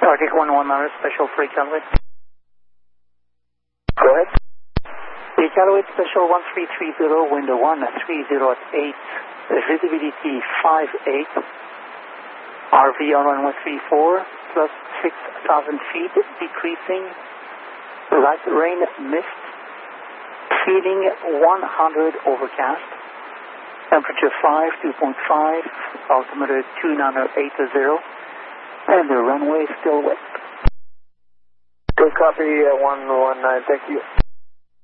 Arctic 119, special for Iqaluit. Go ahead. Iqaluit special 1330, window 130 at 8, visibility 58, RV on runway 34, plus 6,000 feet, decreasing, light rain mist, feeling 100 overcast, temperature 5, 2.5, altimeter 29080, and the runway still wet. Good copy, 119, thank you.